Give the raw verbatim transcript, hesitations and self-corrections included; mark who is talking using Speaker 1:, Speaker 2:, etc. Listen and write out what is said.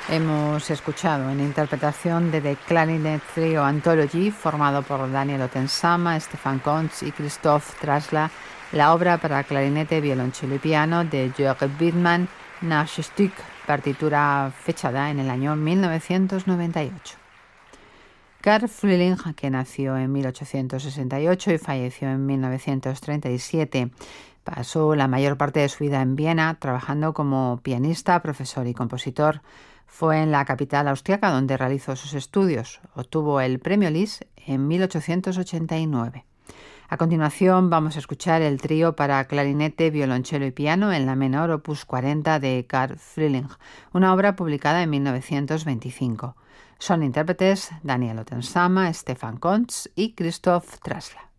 Speaker 1: Hemos escuchado en interpretación de The Clarinet Trio Anthology, formado por Daniel Ottensama, Stefan Kontz y Christoph Trasla, la obra para clarinete, violonchelo y piano de Jörg Widmann, Nachstück, partitura fechada en el año mil novecientos noventa y ocho. Karl Frühling, que nació en mil ochocientos sesenta y ocho y falleció en mil novecientos treinta y siete, pasó la mayor parte de su vida en Viena, trabajando como pianista, profesor y compositor. Fue en la capital austriaca donde realizó sus estudios. Obtuvo el premio Liszt en mil ochocientos ochenta y nueve. A continuación vamos a escuchar el trío para clarinete, violonchelo y piano en la menor opus cuarenta de Karl Frühling, una obra publicada en mil novecientos veinticinco. Son intérpretes Daniel Ottensama, Stefan Kontz y Christoph Trasla.